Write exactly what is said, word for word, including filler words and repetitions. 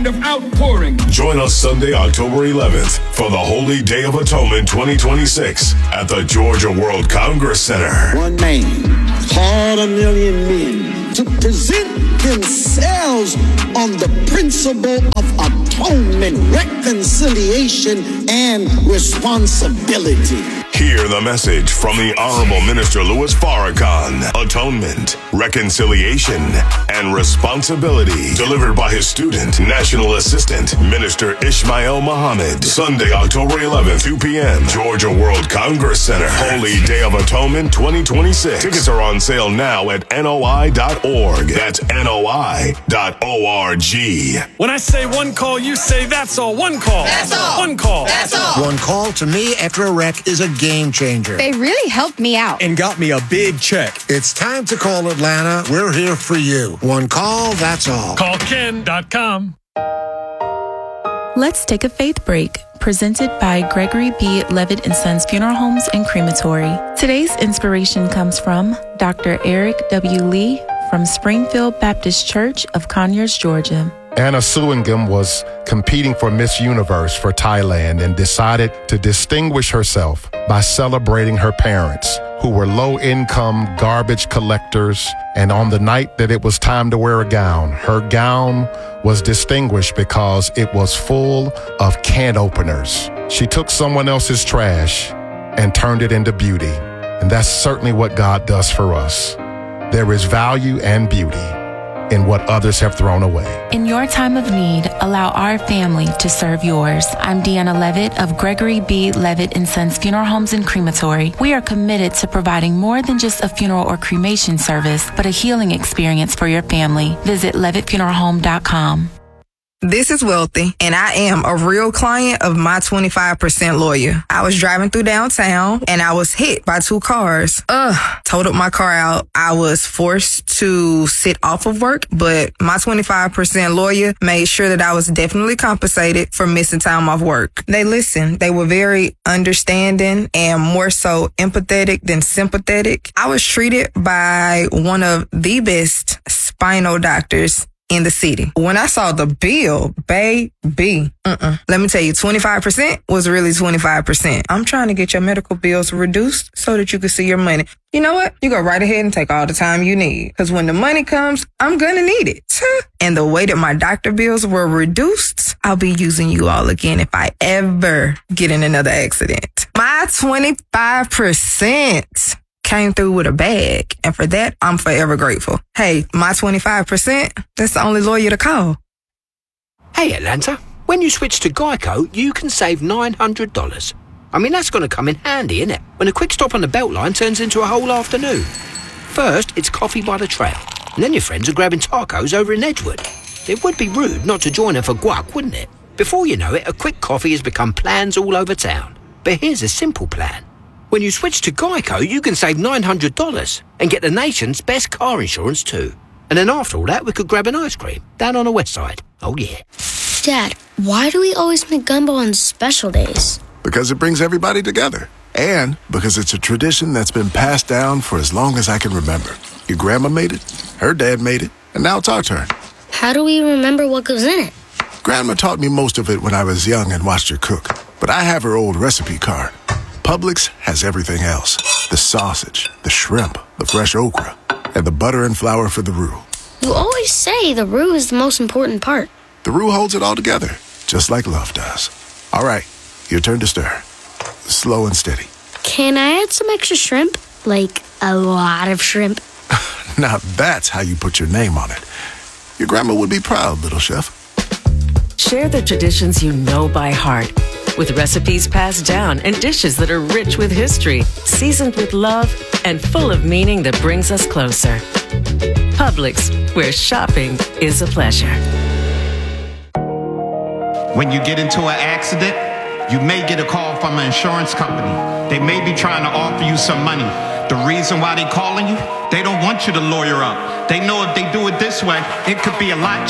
kind of outpouring. Join us Sunday, October eleventh for the Holy Day of Atonement twenty twenty-six at the Georgia World Congress Center. One man called a million men to present themselves on the principle of atonement, reconciliation, and responsibility. Hear the message from the Honorable Minister Louis Farrakhan. Atonement, reconciliation, and responsibility. Delivered by his student, National Assistant, Minister Ishmael Muhammad. Sunday, October eleventh, two p.m. Georgia World Congress Center. Holy Day of Atonement twenty twenty-six. Tickets are on sale now at N O I dot org. That's N O I dot org. When I say one call, you say that's all. One call. That's all. One call. That's all. One call to me after a wreck is a game changer. They really helped me out. And got me a big check. It's time to call Atlanta. We're here for you. One call, that's all. Call Ken dot com. Let's take a faith break. Presented by Gregory B. Levitt and Sons Funeral Homes and Crematory. Today's inspiration comes from Doctor Eric W. Lee from Springfield Baptist Church of Conyers, Georgia. Anna Suingam was competing for Miss Universe for Thailand and decided to distinguish herself by celebrating her parents, who were low-income garbage collectors. And on the night that it was time to wear a gown, her gown was distinguished because it was full of can openers. She took someone else's trash and turned it into beauty. And that's certainly what God does for us. There is value and beauty in what others have thrown away. In your time of need, allow our family to serve yours. I'm Deanna Levitt of Gregory B. Levitt and Sons Funeral Homes and Crematory. We are committed to providing more than just a funeral or cremation service, but a healing experience for your family. Visit levitt funeral home dot com. This is Wealthy, and I am a real client of My twenty-five percent Lawyer. I was driving through downtown, and I was hit by two cars. Ugh, totaled my car out. I was forced to sit off of work, but My twenty-five percent Lawyer made sure that I was definitely compensated for missing time off work. They listened. They were very understanding and more so empathetic than sympathetic. I was treated by one of the best spinal doctors in the city. When I saw the bill, baby, uh-uh. Let me tell you, twenty-five percent was really twenty-five percent. I'm trying to get your medical bills reduced so that you can see your money. You know what? You go right ahead and take all the time you need. Because when the money comes, I'm going to need it. And the way that my doctor bills were reduced, I'll be using you all again if I ever get in another accident. My twenty-five percent came through with a bag, and for that, I'm forever grateful. Hey, My twenty-five percent, that's the only lawyer to call. Hey, Atlanta, when you switch to Geico, you can save nine hundred dollars. I mean, that's going to come in handy, isn't it? When a quick stop on the Beltline turns into a whole afternoon. First, it's coffee by the trail, and then your friends are grabbing tacos over in Edgewood. It would be rude not to join them for guac, wouldn't it? Before you know it, a quick coffee has become plans all over town. But here's a simple plan. When you switch to Geico, you can save nine hundred dollars and get the nation's best car insurance too. And then after all that, we could grab an ice cream down on the west side. Oh yeah. Dad, why do we always make gumbo on special days? Because it brings everybody together. And because it's a tradition that's been passed down for as long as I can remember. Your grandma made it, her dad made it, and now it's our turn. How do we remember what goes in it? Grandma taught me most of it when I was young and watched her cook. But I have her old recipe card. Publix has everything else. The sausage, the shrimp, the fresh okra, and the butter and flour for the roux. You always say the roux is the most important part. The roux holds it all together, just like love does. All right, your turn to stir. Slow and steady. Can I add some extra shrimp? Like a lot of shrimp? Now that's how you put your name on it. Your grandma would be proud, little chef. Share the traditions you know by heart, with recipes passed down and dishes that are rich with history, seasoned with love, and full of meaning that brings us closer. Publix, where shopping is a pleasure. When you get into an accident, you may get a call from an insurance company. They may be trying to offer you some money. The reason why they're calling you, they don't want you to lawyer up. They know if they do it this way, it could be a lot cheaper.